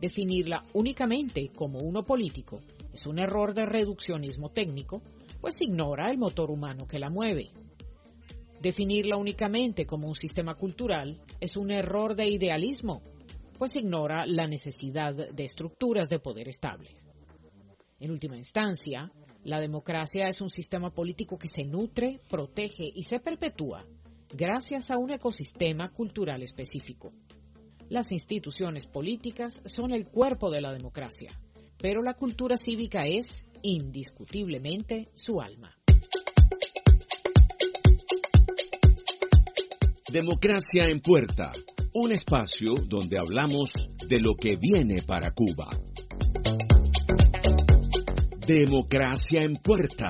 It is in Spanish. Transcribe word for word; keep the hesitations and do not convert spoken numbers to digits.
Definirla únicamente como uno político es un error de reduccionismo técnico, pues ignora el motor humano que la mueve. Definirla únicamente como un sistema cultural es un error de idealismo, pues ignora la necesidad de estructuras de poder estables. En última instancia, la democracia es un sistema político que se nutre, protege y se perpetúa gracias a un ecosistema cultural específico. Las instituciones políticas son el cuerpo de la democracia, pero la cultura cívica es, indiscutiblemente, su alma. Democracia en Puerta, un espacio donde hablamos de lo que viene para Cuba. Democracia en Puerta.